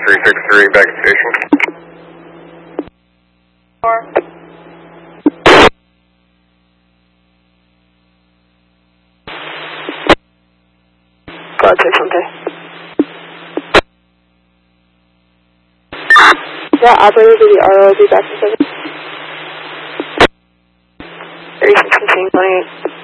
363 back at station. 4. Cloud 6 1K. Yeah, operator to the ROB back to 7. 36 15 28.